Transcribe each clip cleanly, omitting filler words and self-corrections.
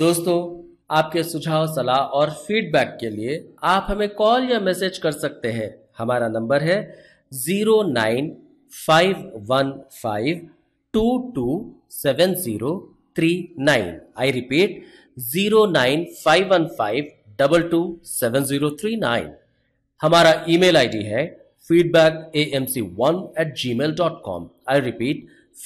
दोस्तों, आपके सुझाव, सलाह और फीडबैक के लिए आप हमें कॉल या मैसेज कर सकते हैं। हमारा नंबर है 09515227039। I repeat 09515227039। हमारा ईमेल आईडी है feedbackAMC1@gmail.com। I repeat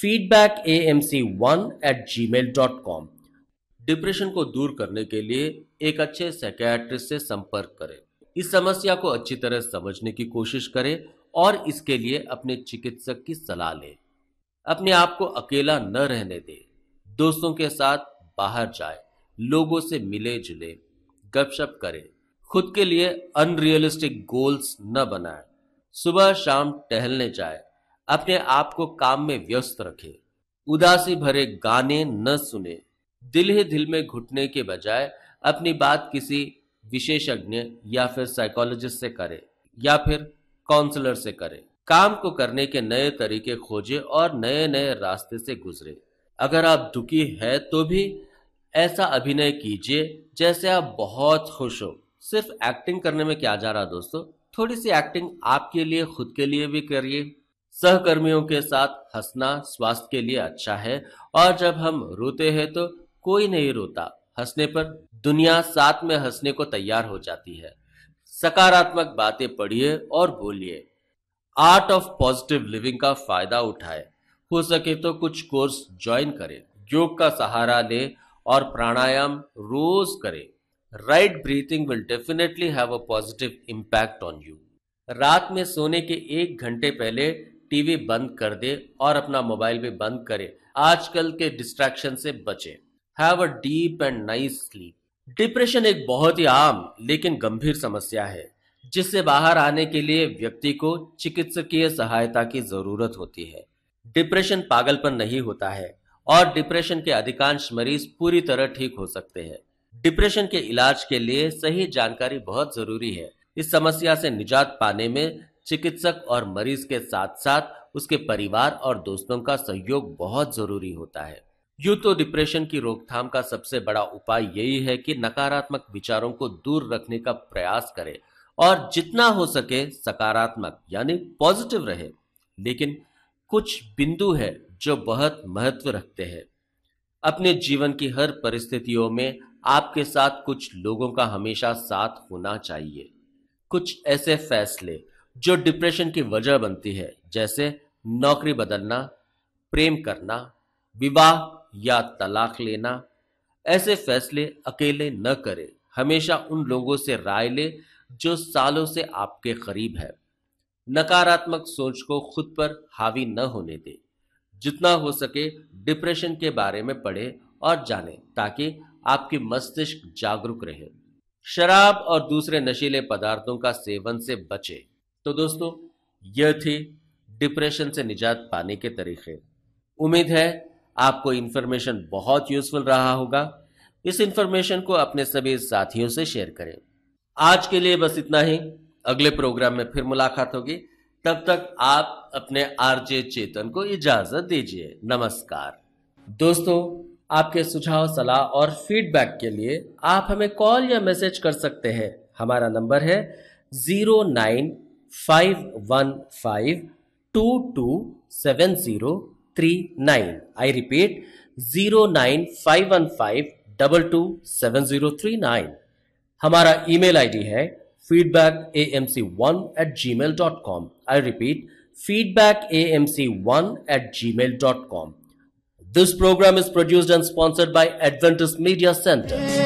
feedbackAMC1@gmail.com। Depression को दूर करने के लिए एक अच्छे साइकियाट्रिस्ट से संपर्क करें। इस समस्या को अच्छी तरह समझने की कोशिश करें और इसके लिए अपने चिकित्सक की सलाह लें। अपने आप को अकेला न रहने दें। दोस्तों के साथ बाहर जाएं, लोगों से मिले जुले, गपशप करें। खुद के लिए अनरियलिस्टिक गोल्स न बनाएं। सुबह शाम टहलने जाएं। अपने आप को काम में व्यस्त रखें। उदासी भरे गाने न सुने। दिल ही दिल में घुटने के बजाय अपनी बात किसी विशेषज्ञ या फिर साइकोलॉजिस्ट से करें या फिर काउंसलर से करें। काम को करने के नए तरीके खोजें और नए नए रास्ते से गुजरें। अगर आप दुखी हैं तो भी ऐसा अभिनय कीजिए जैसे आप बहुत खुश हो। सिर्फ एक्टिंग करने में क्या जा रहा दोस्तों, थोड़ी सी एक्टिंग आपके लिए, खुद के लिए भी करिए। सहकर्मियों के साथ हंसना स्वास्थ्य के लिए अच्छा है और जब हम रोते हैं तो कोई नहीं रोता। हंसने पर दुनिया साथ में हंसने को तैयार हो जाती है। सकारात्मक बातें पढ़िए और बोलिए। आर्ट ऑफ पॉजिटिव लिविंग का फायदा उठाए। हो सके तो कुछ कोर्स ज्वाइन करें। योग का सहारा लें और प्राणायाम रोज करें। Right breathing will definitely have a positive impact on you. रात में सोने के 1 घंटे पहले टीवी बंद कर दे और अपना मोबाइल भी बंद करें। आजकल के डिस्ट्रैक्शन से बचें। Have a deep and nice sleep. Depression एक बहुत ही आम लेकिन गंभीर समस्या है जिससे बाहर आने के लिए व्यक्ति को चिकित्सकीय सहायता की जरूरत होती है। डिप्रेशन पागलपन नहीं होता है और डिप्रेशन के अधिकांश मरीज पूरी तरह ठीक हो सकते हैं। डिप्रेशन के इलाज के लिए सही जानकारी बहुत जरूरी है। इस समस्या से निजात पाने में चिकित्सक और मरीज के साथ साथ उसके परिवार और दोस्तों का सहयोग बहुत जरूरी होता है। यूं तो डिप्रेशन की रोकथाम का सबसे बड़ा उपाय यही है कि नकारात्मक विचारों को दूर रखने का प्रयास करें और जितना हो सके सकारात्मक यानी पॉजिटिव रहे। लेकिन कुछ बिंदु है जो बहुत महत्व रखते हैं। अपने जीवन की हर परिस्थितियों में आपके साथ कुछ लोगों का हमेशा साथ होना चाहिए। कुछ ऐसे फैसले जो डिप्रेशन की वजह बनती है, जैसे नौकरी बदलना, प्रेम करना, विवाह या तलाक लेना, ऐसे फैसले अकेले न करें। हमेशा उन लोगों से राय लें जो सालों से आपके करीब है। नकारात्मक सोच को खुद पर हावी न होने दें। जितना हो सके डिप्रेशन के बारे में पढ़ें और जानें ताकि आपकी मस्तिष्क जागरूक रहे। शराब और दूसरे नशीले पदार्थों का सेवन से बचें। तो दोस्तों, यह थी डिप्रेशन से निजात पाने के तरीके। उम्मीद है आपको इन्फॉर्मेशन बहुत यूजफुल रहा होगा। इस इन्फॉर्मेशन को अपने सभी साथियों से शेयर करें। आज के लिए बस इतना ही। अगले प्रोग्राम में फिर मुलाकात होगी। तब तक आप अपने आरजे चेतन को इजाजत दीजिए। नमस्कार। दोस्तों, आपके सुझाव, सलाह और फीडबैक के लिए आप हमें कॉल या मैसेज कर सकते हैं। हमारा नंबर है 09515227039। I repeat 09515227039। हमारा ईमेल आईडी है feedbackAMC1@gmail.com। I repeat feedbackAMC1@gmail.com। This program is produced and sponsored by Adventist Media Center.